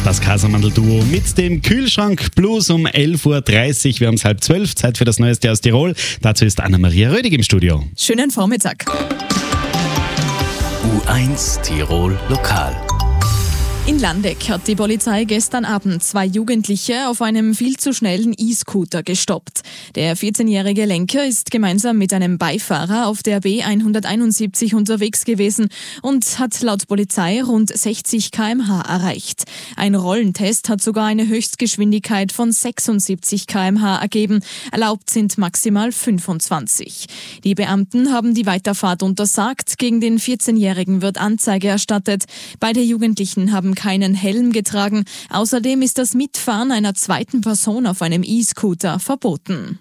Das Casamandel-Duo mit dem Kühlschrank Blues um 11.30 Uhr. Wir haben es 11:30, Zeit für das Neueste aus Tirol. Dazu ist Anna-Maria Rödig im Studio. Schönen Vormittag. U1 Tirol Lokal. In Landeck hat die Polizei gestern Abend 2 Jugendliche auf einem viel zu schnellen E-Scooter gestoppt. Der 14-jährige Lenker ist gemeinsam mit einem Beifahrer auf der B171 unterwegs gewesen und hat laut Polizei rund 60 km/h erreicht. Ein Rollentest hat sogar eine Höchstgeschwindigkeit von 76 km/h ergeben. Erlaubt sind maximal 25. Die Beamten haben die Weiterfahrt untersagt. Gegen den 14-jährigen wird Anzeige erstattet. Beide Jugendlichen haben keinen Helm getragen. Außerdem ist das Mitfahren einer zweiten Person auf einem E-Scooter verboten.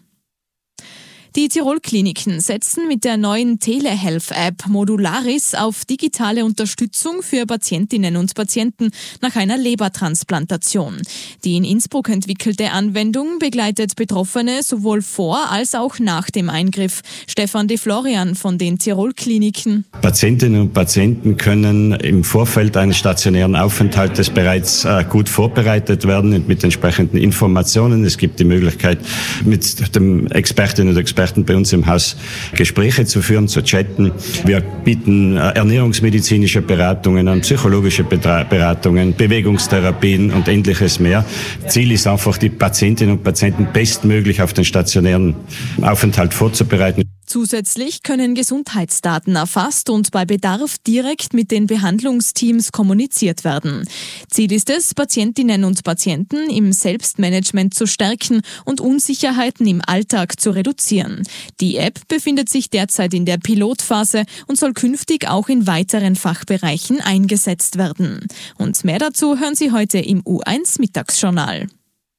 Die Tirol-Kliniken setzen mit der neuen Telehealth-App Modularis auf digitale Unterstützung für Patientinnen und Patienten nach einer Lebertransplantation. Die in Innsbruck entwickelte Anwendung begleitet Betroffene sowohl vor als auch nach dem Eingriff. Stefan de Florian von den Tirol-Kliniken. Patientinnen und Patienten können im Vorfeld eines stationären Aufenthaltes bereits gut vorbereitet werden mit entsprechenden Informationen. Es gibt die Möglichkeit, mit dem Expertinnen und Experten bei uns im Haus Gespräche zu führen, zu chatten. Wir bieten ernährungsmedizinische Beratungen an, psychologische Beratungen, Bewegungstherapien und ähnliches mehr. Ziel ist einfach, die Patientinnen und Patienten bestmöglich auf den stationären Aufenthalt vorzubereiten. Zusätzlich können Gesundheitsdaten erfasst und bei Bedarf direkt mit den Behandlungsteams kommuniziert werden. Ziel ist es, Patientinnen und Patienten im Selbstmanagement zu stärken und Unsicherheiten im Alltag zu reduzieren. Die App befindet sich derzeit in der Pilotphase und soll künftig auch in weiteren Fachbereichen eingesetzt werden. Und mehr dazu hören Sie heute im U1 Mittagsjournal.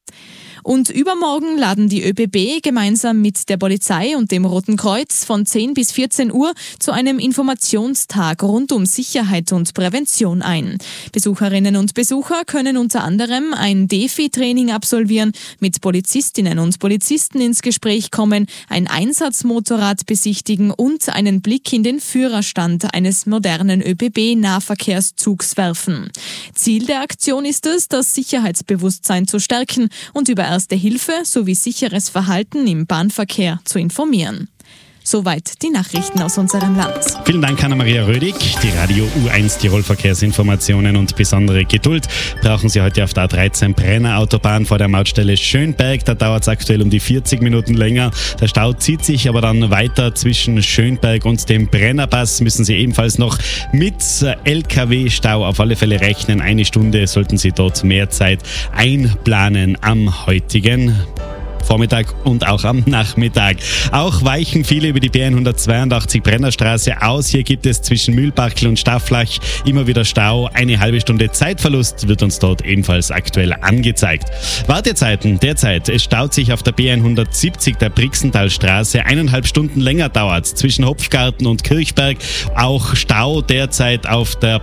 Und übermorgen laden die ÖBB gemeinsam mit der Polizei und dem Roten Kreuz von 10 bis 14 Uhr zu einem Informationstag rund um Sicherheit und Prävention ein. Besucherinnen und Besucher können unter anderem ein Defi-Training absolvieren, mit Polizistinnen und Polizisten ins Gespräch kommen, ein Einsatzmotorrad besichtigen und einen Blick in den Führerstand eines modernen ÖBB-Nahverkehrszugs werfen. Ziel der Aktion ist es, das Sicherheitsbewusstsein zu stärken und über Erste Hilfe sowie sicheres Verhalten im Bahnverkehr zu informieren. Soweit die Nachrichten aus unserem Land. Vielen Dank, Anna-Maria Rödig. Die Radio U1 Tirol Verkehrsinformationen und besondere Geduld brauchen Sie heute auf der A13 Brenner Autobahn vor der Mautstelle Schönberg. Da dauert es aktuell um die 40 Minuten länger. Der Stau zieht sich aber dann weiter zwischen Schönberg und dem Brennerpass. Müssen Sie ebenfalls noch mit LKW-Stau auf alle Fälle rechnen. 1 Stunde sollten Sie dort mehr Zeit einplanen am heutigen Vormittag und auch am Nachmittag. Auch weichen viele über die B182 Brennerstraße aus. Hier gibt es zwischen Mühlbachel und Stafflach immer wieder Stau. Eine halbe Stunde Zeitverlust wird uns dort ebenfalls aktuell angezeigt. Wartezeiten derzeit. Es staut sich auf der B170 der Brixentalstraße. 1,5 61 länger dauert es zwischen Hopfgarten und Kirchberg. Auch Stau derzeit auf der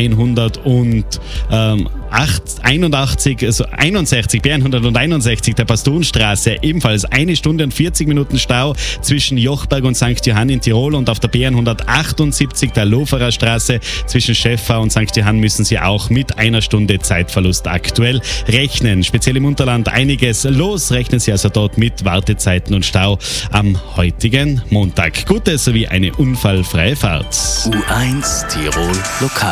B161 der Pastonstraße. Ebenfalls 1 Stunde und 40 Minuten Stau zwischen Jochberg und St. Johann in Tirol und auf der B178 der Loferer Straße zwischen Schäffau und St. Johann müssen Sie auch mit 1 Stunde Zeitverlust aktuell rechnen. Speziell im Unterland einiges los. Rechnen Sie also dort mit Wartezeiten und Stau am heutigen Montag. Gute sowie eine unfallfreie Fahrt. U1 Tirol Lokal.